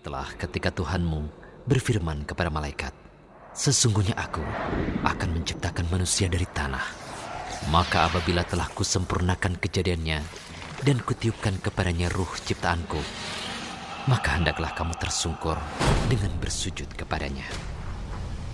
Ingatlah ketika Tuhanmu berfirman kepada malaikat, "Sesungguhnya aku akan menciptakan manusia dari tanah. Maka apabila telah kusempurnakan kejadiannya dan kutiupkan kepadanya ruh ciptaanku, maka hendaklah kamu tersungkur dengan bersujud kepadanya."